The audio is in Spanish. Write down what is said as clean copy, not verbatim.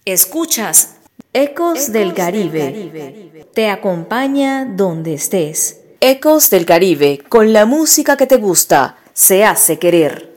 Escuchas Ecos del Caribe. Te acompaña donde estés. Ecos del Caribe, con la música que te gusta, se hace querer.